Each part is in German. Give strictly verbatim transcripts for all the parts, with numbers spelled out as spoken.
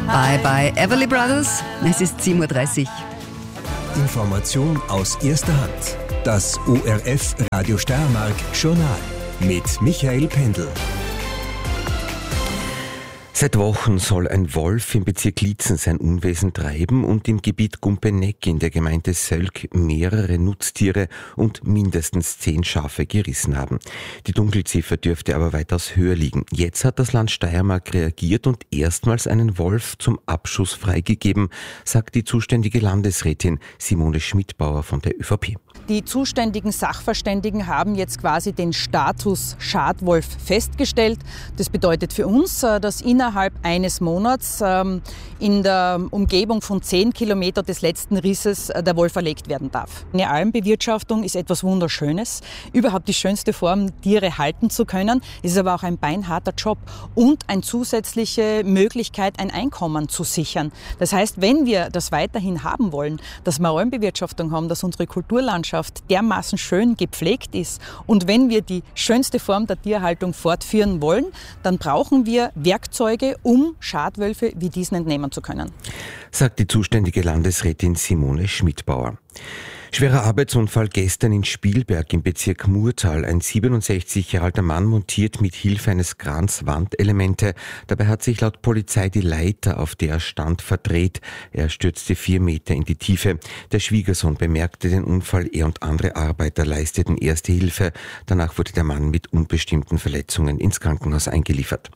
Bye bye Everly Brothers. Es ist sieben Uhr dreißig. Information aus erster Hand. Das O R F Radio Steiermark Journal mit Michael Pendl. Seit Wochen soll ein Wolf im Bezirk Liezen sein Unwesen treiben und im Gebiet Gumpeneck in der Gemeinde Sölk mehrere Nutztiere und mindestens zehn Schafe gerissen haben. Die Dunkelziffer dürfte aber weitaus höher liegen. Jetzt hat das Land Steiermark reagiert und erstmals einen Wolf zum Abschuss freigegeben, sagt die zuständige Landesrätin Simone Schmidbauer von der ÖVP. Die zuständigen Sachverständigen haben jetzt quasi den Status Schadwolf festgestellt. Das bedeutet für uns, dass innerhalb eines Monats in der Umgebung von zehn Kilometern des letzten Risses der Wolf erlegt werden darf. Eine Almbewirtschaftung ist etwas Wunderschönes, überhaupt die schönste Form, Tiere halten zu können. Es ist aber auch ein beinharter Job und eine zusätzliche Möglichkeit, ein Einkommen zu sichern. Das heißt, wenn wir das weiterhin haben wollen, dass wir Almbewirtschaftung haben, dass unsere Kulturlandschaft dermaßen schön gepflegt ist und wenn wir die schönste Form der Tierhaltung fortführen wollen, dann brauchen wir Werkzeuge, um Schadwölfe wie diesen entnehmen zu können. Sagt die zuständige Landesrätin Simone Schmidbauer. Schwerer Arbeitsunfall gestern in Spielberg im Bezirk Murtal. Ein siebenundsechzig Jahre alter Mann montiert mit Hilfe eines Krans Wandelemente. Dabei hat sich laut Polizei die Leiter, auf der er stand, verdreht. Er stürzte vier Meter in die Tiefe. Der Schwiegersohn bemerkte den Unfall. Er und andere Arbeiter leisteten erste Hilfe. Danach wurde der Mann mit unbestimmten Verletzungen ins Krankenhaus eingeliefert.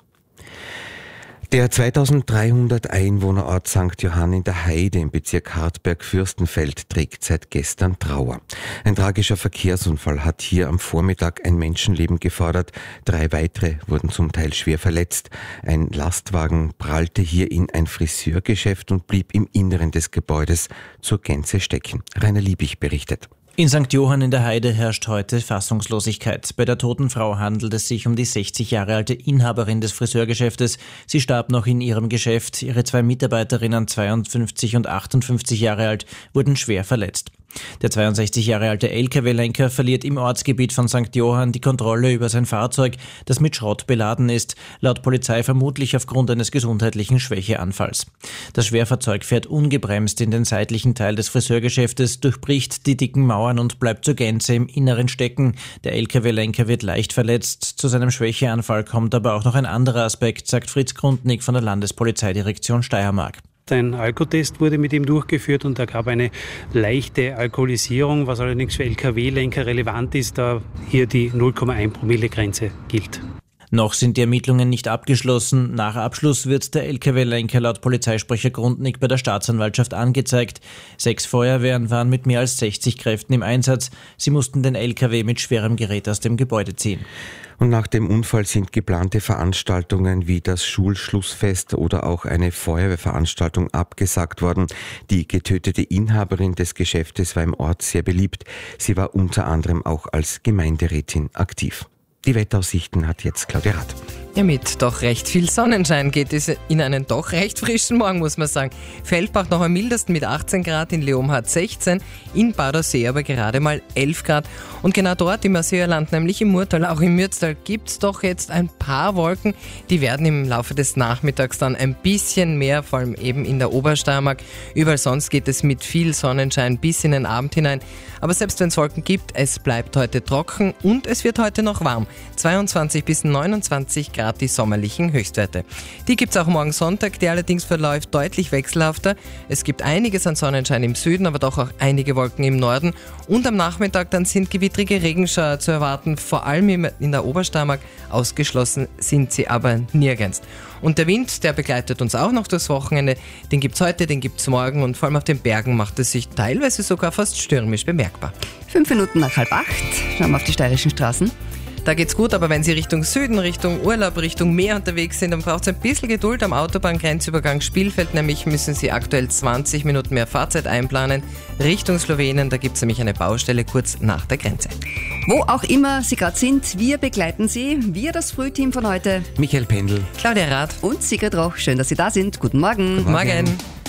Der zweitausenddreihundert Einwohnerort Sankt Johann in der Heide im Bezirk Hartberg-Fürstenfeld trägt seit gestern Trauer. Ein tragischer Verkehrsunfall hat hier am Vormittag ein Menschenleben gefordert. Drei weitere wurden zum Teil schwer verletzt. Ein Lastwagen prallte hier in ein Friseurgeschäft und blieb im Inneren des Gebäudes zur Gänze stecken. Rainer Liebig berichtet. In Sankt Johann in der Heide herrscht heute Fassungslosigkeit. Bei der toten Frau handelt es sich um die sechzig Jahre alte Inhaberin des Friseurgeschäftes. Sie starb noch in ihrem Geschäft. Ihre zwei Mitarbeiterinnen, zweiundfünfzig und achtundfünfzig Jahre alt, wurden schwer verletzt. Der zweiundsechzig Jahre alte L K W-Lenker verliert im Ortsgebiet von Sankt Johann die Kontrolle über sein Fahrzeug, das mit Schrott beladen ist, laut Polizei vermutlich aufgrund eines gesundheitlichen Schwächeanfalls. Das Schwerfahrzeug fährt ungebremst in den seitlichen Teil des Friseurgeschäftes, durchbricht die dicken Mauern und bleibt zur Gänze im Inneren stecken. Der L K W-Lenker wird leicht verletzt. Zu seinem Schwächeanfall kommt aber auch noch ein anderer Aspekt, sagt Fritz Grundnick von der Landespolizeidirektion Steiermark. Ein Alkotest wurde mit ihm durchgeführt und da gab eine leichte Alkoholisierung, was allerdings für L K W-Lenker relevant ist, da hier die null Komma eins Promille Grenze gilt. Noch sind die Ermittlungen nicht abgeschlossen. Nach Abschluss wird der L K W-Lenker laut Polizeisprecher Grundnick bei der Staatsanwaltschaft angezeigt. Sechs Feuerwehren waren mit mehr als sechzig Kräften im Einsatz. Sie mussten den L K W mit schwerem Gerät aus dem Gebäude ziehen. Und nach dem Unfall sind geplante Veranstaltungen wie das Schulschlussfest oder auch eine Feuerwehrveranstaltung abgesagt worden. Die getötete Inhaberin des Geschäftes war im Ort sehr beliebt. Sie war unter anderem auch als Gemeinderätin aktiv. Die Wetteraussichten hat jetzt Claudia Rath. Ja, mit doch recht viel Sonnenschein geht es in einen doch recht frischen Morgen, muss man sagen. Feldbach noch am mildesten mit achtzehn Grad, in Leom hat sechzehn, in Badersee aber gerade mal elf Grad. Und genau dort im Asseerland, nämlich im Murtal, auch im Mürztal, gibt es doch jetzt ein paar Wolken. Die werden im Laufe des Nachmittags dann ein bisschen mehr, vor allem eben in der Obersteiermark. Überall sonst geht es mit viel Sonnenschein bis in den Abend hinein. Aber selbst wenn es Wolken gibt, es bleibt heute trocken und es wird heute noch warm. zweiundzwanzig bis neunundzwanzig Grad die sommerlichen Höchstwerte. Die gibt es auch morgen Sonntag, der allerdings verläuft deutlich wechselhafter. Es gibt einiges an Sonnenschein im Süden, aber doch auch einige Wolken im Norden. Und am Nachmittag dann sind gewittrige Regenschauer zu erwarten, vor allem in der Obersteiermark. Ausgeschlossen sind sie aber nirgends. Und der Wind, der begleitet uns auch noch das Wochenende. Den gibt es heute, den gibt es morgen und vor allem auf den Bergen macht es sich teilweise sogar fast stürmisch bemerkbar. Fünf Minuten nach halb acht. Schauen wir auf die steirischen Straßen. Da geht's gut, aber wenn Sie Richtung Süden, Richtung Urlaub, Richtung Meer unterwegs sind, dann braucht es ein bisschen Geduld am Autobahngrenzübergang Spielfeld. Nämlich müssen Sie aktuell zwanzig Minuten mehr Fahrzeit einplanen. Richtung Slowenien, da gibt es nämlich eine Baustelle kurz nach der Grenze. Wo auch immer Sie gerade sind, wir begleiten Sie. Wir, das Frühteam von heute. Michael Pendl, Claudia Rath und Sigrid Roch. Schön, dass Sie da sind. Guten Morgen. Guten Morgen. Morgen.